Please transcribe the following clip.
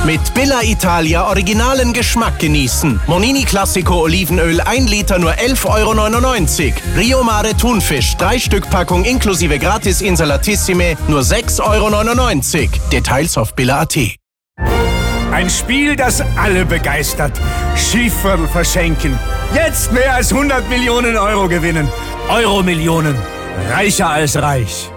Mit Billa Italia originalen Geschmack genießen. Monini Classico Olivenöl 1 Liter nur 11,99 €. Rio Mare Thunfisch 3 Stück Packung inklusive Gratis Insalatissime nur 6,99 €. Details auf billa.at. Ein Spiel, das alle begeistert. Schieferl verschenken. Jetzt mehr als 100 Millionen € gewinnen. Euro-Millionen. Reicher als reich.